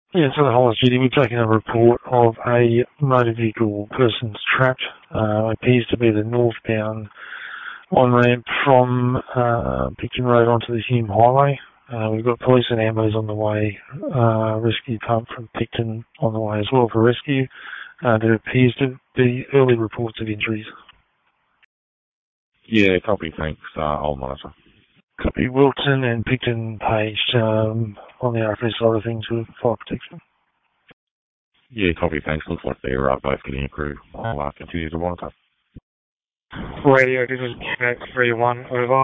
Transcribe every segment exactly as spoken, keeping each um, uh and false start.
Yeah, so the whole duty, we've taken a report of a motor vehicle person's trapped. Uh, appears to be the northbound on-ramp from uh, Picton Road onto the Hume Highway. Uh, we've got police and ambos on the way, uh, rescue pump from Picton on the way as well for rescue. Uh, there appears to be early reports of injuries. Yeah, copy, thanks. Uh, I'll monitor. Copy Wilton and Picton paged um, on the R F S side of things with fire protection. Yeah, copy, thanks. Looks like they're uh, both getting a crew. I'll uh, continue to monitor. Radio, this is Quebec three one, over.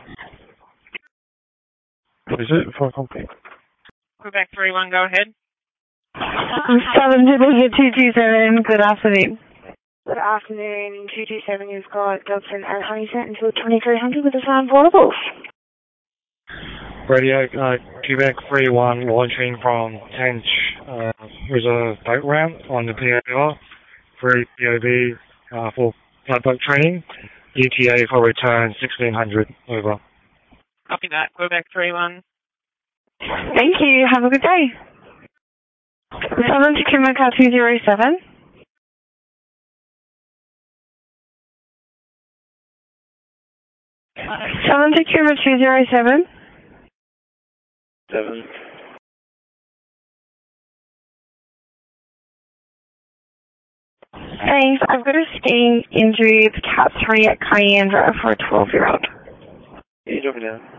What is it? Fire company. Quebec three one, go ahead. Southern Division two two seven, good afternoon. Good afternoon, two two seven, you've got Dobson and Honeysett until twenty-three hundred with the sound portables. Radio, uh, Quebec three one, launching from Tench uh, Reserve Boat Ramp on the P O R, free P O V uh, for flood boat training, E T A for return sixteen hundred, over. Copy that, Quebec three one. Thank you, have a good day. Southern Tacoma Car two zero seven. Southern Tacoma two zero seven. Seven. Thanks, I've got a skiing injury, the cat three at Cayenne for a twelve year old. Yeah, drop it down.